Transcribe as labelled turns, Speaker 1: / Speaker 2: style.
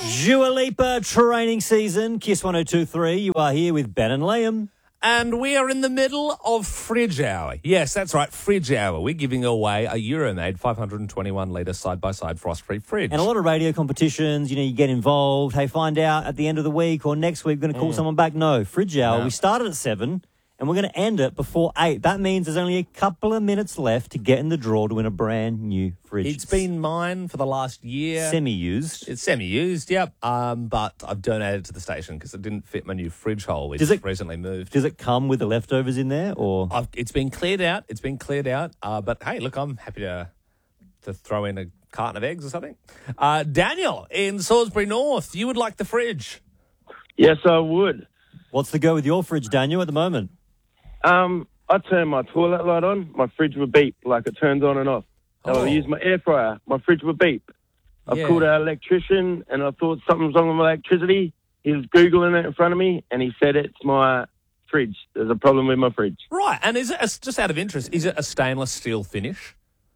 Speaker 1: Dua Lipa training season, Kiss 102.3. You are here with Ben and Liam.
Speaker 2: And we are in the middle of Fridge Hour. Yes, that's right, Fridge Hour. We're giving away a Euromade 521-litre side-by-side frost-free fridge.
Speaker 1: And a lot of radio competitions, you get involved. Hey, find out at the end of the week or next week, we're going to call someone back. No, Fridge Hour.
Speaker 2: No.
Speaker 1: We started at 7 and we're going to end it before 8. That means there's only a couple of minutes left to get in the draw to win a brand new fridge.
Speaker 2: It's been mine for the last year.
Speaker 1: Semi-used.
Speaker 2: It's semi-used, yep. But I've donated it to the station because it didn't fit my new fridge hole, which recently moved.
Speaker 1: Does it come with the leftovers in there, or
Speaker 2: It's been cleared out. But hey, look, I'm happy to throw in a carton of eggs or something. Daniel in Salisbury North, you would like the fridge?
Speaker 3: Yes, I would.
Speaker 1: What's the go with your fridge, Daniel, at the moment?
Speaker 3: I turn my toilet light on, my fridge would beep like it turns on and off. I'll use my air fryer, my fridge would beep. I've called our electrician and I thought something's wrong with my electricity. He was Googling it in front of me and he said it's my fridge. There's a problem with my fridge.
Speaker 2: Right, and is it, just out of interest, is it a stainless steel finish?